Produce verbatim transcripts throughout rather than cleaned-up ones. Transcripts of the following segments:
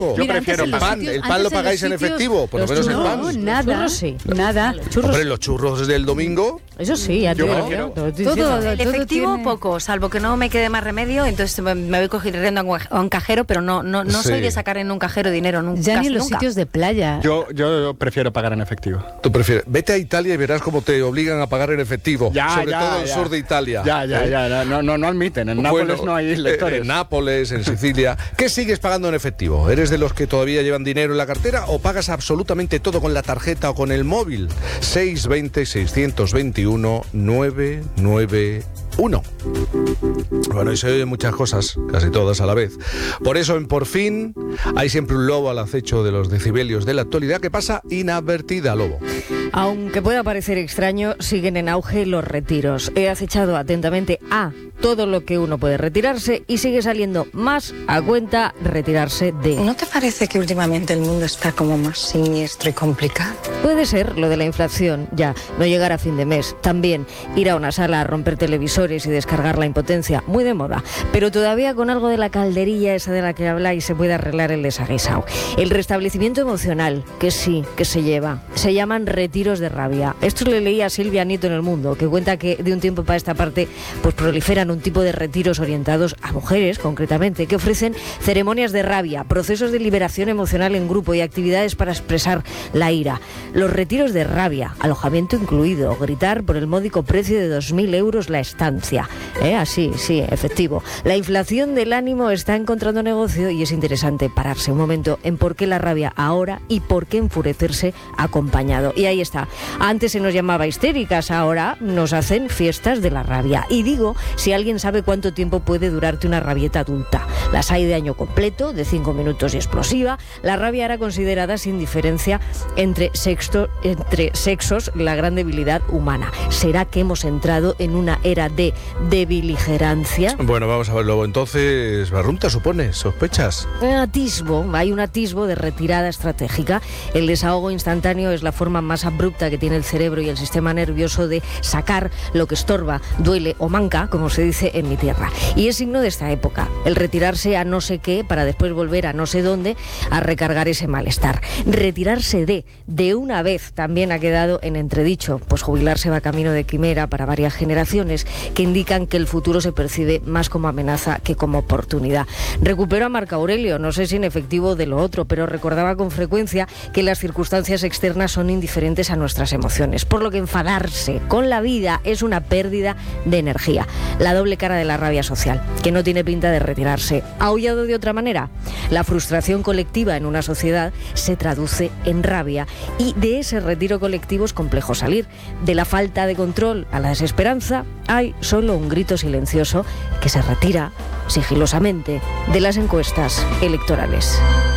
Yo Mira, prefiero antes en los pan. sitios- ¿El pan antes lo en pagáis los en sitios- efectivo? Por lo los menos el churros, pan. no, nada, Churros sí. nada. Los churros. Hombre, los churros del domingo. Eso sí, a ti Yo no. prefiero- Todo, El todo efectivo tiene- poco, salvo que no me quede más remedio, entonces me, me voy corriendo a un- a un cajero, pero no no no Sí. soy de sacar en un cajero dinero nunca. Ya ni en los nunca. sitios de playa. Yo, Yo prefiero pagar en efectivo. Tú prefieres. Vete a Italia y verás cómo te obligan a pagar en efectivo. Ya, sobre ya, todo el ya. sur de Italia. Ya, ya, ¿Eh? ya. No, no, no admiten. En Nápoles Bueno, no hay lectores. En Nápoles, en Sicilia. ¿Qué sigues pagando en efectivo? ¿Eres de los que todavía llevan dinero en la cartera o pagas absolutamente todo con la tarjeta o con el móvil? seis dos cero, seis dos uno, nueve nueve uno. Bueno, y se oyen muchas cosas, casi todas a la vez. Por eso, en Por Fin, hay siempre un lobo al acecho de los decibelios de la actualidad que pasa inadvertida, lobo. Aunque pueda parecer extraño, siguen en auge los retiros. He acechado atentamente a todo lo que uno puede retirarse y sigue saliendo más a cuenta retirarse de. ¿No te parece que últimamente el mundo está como más siniestro y complicado? Puede ser lo de la inflación, ya, no llegar a fin de mes. También ir a una sala a romper televisores y descargar la impotencia, muy de moda. Pero todavía con algo de la calderilla esa de la que habláis se puede arreglar el desaguisado. El restablecimiento emocional, que sí, que se lleva. Se llaman retiros de rabia. Esto le leí a Silvia Nieto en El Mundo, que cuenta que de un tiempo para esta parte pues proliferan un tipo de retiros orientados a mujeres, concretamente, que ofrecen ceremonias de rabia, procesos de liberación emocional en grupo y actividades para expresar la ira. Los retiros de rabia, alojamiento incluido, gritar por el módico precio de dos mil euros la estancia. ¿Eh? Así, sí, efectivo. La inflación del ánimo está encontrando negocio y es interesante pararse un momento en por qué la rabia ahora y por qué enfurecerse acompañado. Y ahí está. Antes se nos llamaba histéricas, ahora nos hacen fiestas de la rabia. Y digo, si alguien sabe cuánto tiempo puede durarte una rabieta adulta. Las hay de año completo, de cinco minutos y explosiva. La rabia era considerada sin diferencia entre, sexto, entre sexos la gran debilidad humana. ¿Será que hemos entrado en una era de debiligerancia? Bueno, vamos a ver, lobo. Entonces, Barrunta, supone, sospechas. Un atisbo, hay un atisbo de retirada estratégica. El desahogo instantáneo es la forma más abrupta que tiene el cerebro y el sistema nervioso de sacar lo que estorba, duele o manca, como se dice en mi tierra. Y es signo de esta época, el retirarse a no sé qué para después volver a no sé dónde a recargar ese malestar. Retirarse de, de una vez, también ha quedado en entredicho, pues jubilarse va camino de quimera para varias generaciones que indican que el futuro se percibe más como amenaza que como oportunidad. Recupero a Marco Aurelio, no sé si en efectivo de lo otro, pero recordaba con frecuencia que las circunstancias externas son indiferentes a nuestras emociones, por lo que enfadarse con la vida es una pérdida de energía. La doble cara de la rabia social, que no tiene pinta de retirarse. ¿Aullado de otra manera? La frustración colectiva en una sociedad se traduce en rabia y de ese retiro colectivo es complejo salir. De la falta de control a la desesperanza hay solo un grito silencioso que se retira sigilosamente de las encuestas electorales.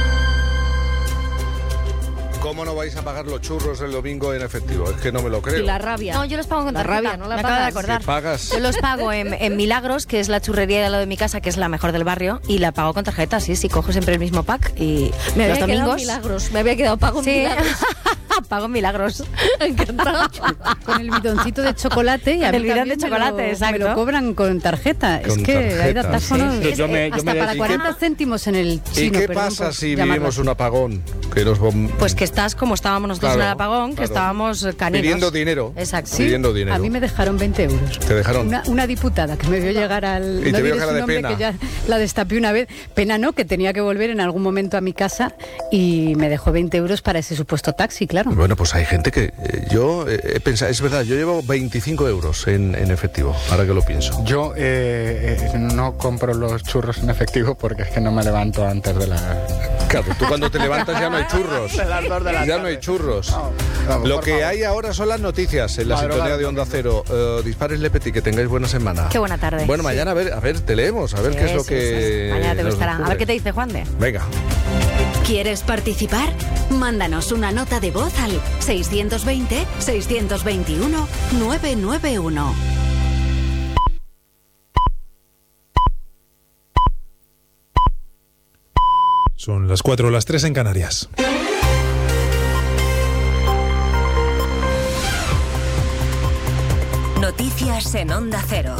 ¿Cómo no vais a pagar los churros el domingo en efectivo? Es que no me lo creo. Y la rabia. No, yo los pago con La tarjeta. rabia, no la me acabo de pagas. acordar. ¿Qué pagas? Yo los pago en, en Milagros, que es la churrería de al lado de mi casa, que es la mejor del barrio, y la pago con tarjeta, sí, sí, cojo siempre el mismo pack y Me los había quedado domingos Milagros, me había quedado pago en Sí. Milagros. pago en Milagros. Encantado. Con el bidoncito de chocolate y a Con el mí bidón también de me lo- chocolate, me exacto. lo cobran con tarjeta. Con es que hay tarjeta, datáfonos sí. Yo me- yo hasta me- para ¿y cuarenta qué- céntimos en el ¿Y chino. qué perdón pasa por si llamarlo vivimos así. un apagón? Que nos bom- Pues que estás como estábamos nosotros Claro, en el apagón, que claro. estábamos caninos. Pidiendo dinero. Exacto. Sí, pidiendo dinero. a mí me dejaron veinte euros. ¿Te dejaron? Una, una diputada que me vio llegar al... Y te no vio diré cara su de nombre, pena. que ya la destapé una vez. Pena no, que tenía que volver en algún momento a mi casa y me dejó veinte euros para ese supuesto taxi, claro. Bueno, pues hay gente que... eh, yo eh, he pensado, es verdad, yo llevo veinticinco euros en, en efectivo, ahora que lo pienso. Yo eh, eh, no compro los churros en efectivo porque es que no me levanto antes de la... Claro, tú cuando te levantas ya no hay churros. De las dos de la ya tarde. no hay churros. No, vamos, Lo por que favor. hay ahora son las noticias en la Madrugada sintonía de del Onda domingo. Cero. Eh, dispares Le Petit, que tengáis buena semana. Qué buena tarde. Bueno, Sí. mañana a ver, a ver, te leemos, a ver Sí, qué es lo sí, que... sí. Mañana te nos gustará. A ocurre. ver qué te dice Juan de. Venga. ¿Quieres participar? Mándanos una nota de voz al seiscientos veinte, seiscientos veintiuno, novecientos noventa y uno. Son las cuatro o las tres en Canarias. Noticias en Onda Cero.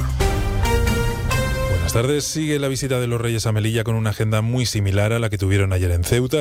Buenas tardes. Sigue la visita de los Reyes a Melilla con una agenda muy similar a la que tuvieron ayer en Ceuta.